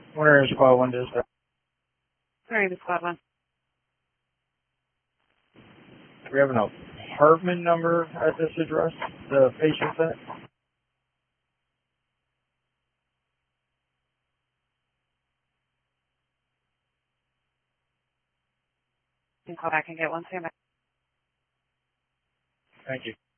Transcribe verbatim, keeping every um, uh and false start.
Where is squad one dispatch? Sorry, the squad one. Do we have an apartment number at this address? The patient's at? You can call back and get one. Stand by. Thank you.